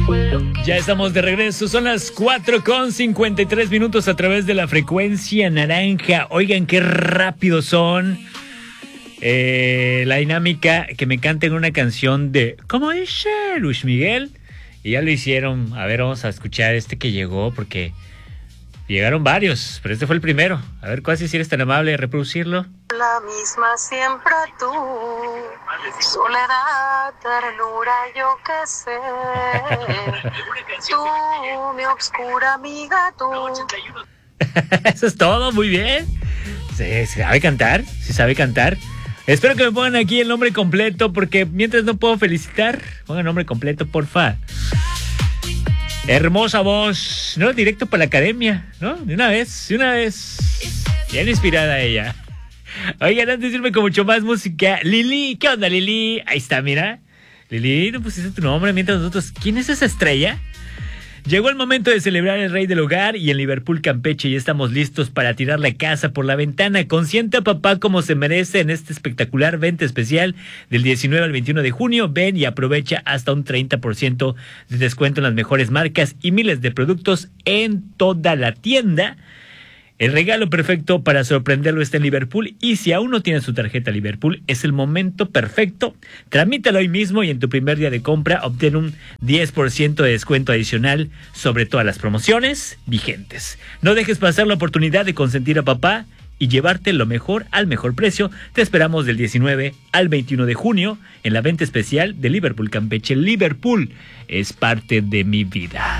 Ya estamos de regreso, son las 4:53 a través de la frecuencia naranja. Oigan, qué rápido son. La dinámica que me canten una canción de, ¿cómo dice Luis Miguel? Y ya lo hicieron. A ver, vamos a escuchar este que llegó, porque llegaron varios, pero este fue el primero. A ver, ¿cuál, si eres tan amable de reproducirlo? La misma siempre tú, soledad, ternura, yo qué sé. Tú, mi obscura amiga, tú. Eso es todo, muy bien. ¿Se sabe cantar? ¿Se sabe cantar? Espero que me pongan aquí el nombre completo, porque mientras no puedo felicitar, pongan el nombre completo, porfa. Hermosa voz, ¿no? Directo para la academia, ¿no? De una vez. Bien inspirada ella. Oigan, antes de irme con mucho más música, Lili, ¿qué onda, Lili? Ahí está, mira. Lili, no pusiste tu nombre mientras nosotros. ¿Quién es esa estrella? Llegó el momento de celebrar el rey del hogar y en Liverpool, Campeche ya estamos listos para tirar la casa por la ventana. Consiente a papá como se merece en este espectacular venta especial del 19 al 21 de junio. Ven y aprovecha hasta un 30% de descuento en las mejores marcas y miles de productos en toda la tienda. El regalo perfecto para sorprenderlo está en Liverpool, y si aún no tienes su tarjeta Liverpool, es el momento perfecto. Tramítalo hoy mismo y en tu primer día de compra obtén un 10% de descuento adicional sobre todas las promociones vigentes. No dejes pasar la oportunidad de consentir a papá y llevarte lo mejor al mejor precio. Te esperamos del 19 al 21 de junio en la venta especial de Liverpool Campeche. Liverpool es parte de mi vida.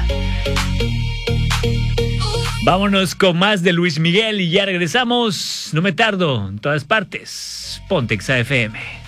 Vámonos con más de Luis Miguel y ya regresamos. No me tardo, en todas partes. Ponte Exa FM.